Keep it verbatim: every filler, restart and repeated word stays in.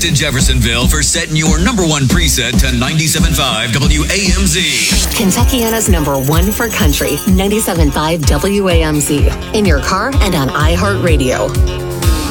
Thanks to Jeffersonville for setting your number one preset to ninety-seven point five W A M Z. Kentuckiana's number one for country, ninety-seven point five W A M Z. In your car and on iHeartRadio.